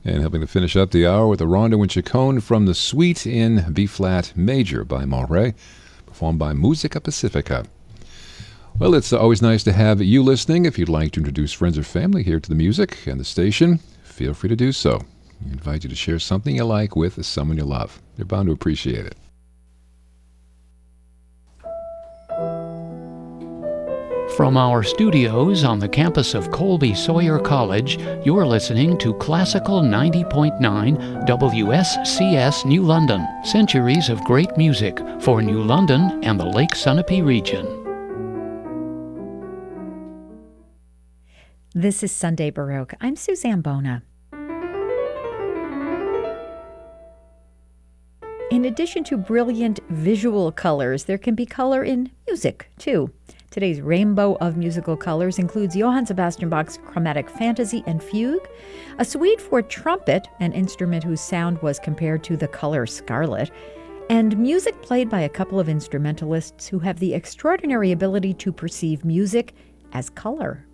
And helping to finish up the hour with a rondo and chaconne from the Suite in B-flat major by Maury, performed by Musica Pacifica. Well, it's always nice to have you listening. If you'd like to introduce friends or family here to the music and the station, feel free to do so. We invite you to share something you like with someone you love. They're bound to appreciate it. From our studios on the campus of Colby Sawyer College, you're listening to Classical 90.9 WSCS New London. Centuries of great music for New London and the Lake Sunapee region. This is Sunday Baroque. I'm Suzanne Bona. In addition to brilliant visual colors, there can be color in music, too. Today's rainbow of musical colors includes Johann Sebastian Bach's Chromatic Fantasy and Fugue, a suite for trumpet, an instrument whose sound was compared to the color scarlet, and music played by a couple of instrumentalists who have the extraordinary ability to perceive music as color.